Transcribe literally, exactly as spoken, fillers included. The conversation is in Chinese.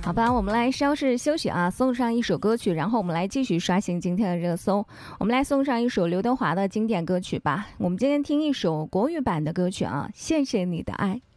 好吧，我们来稍事休息啊，送上一首歌曲，然后我们来继续刷新今天的热搜。我们来送上一首刘德华的经典歌曲吧。我们今天听一首国语版的歌曲啊，谢谢你的爱。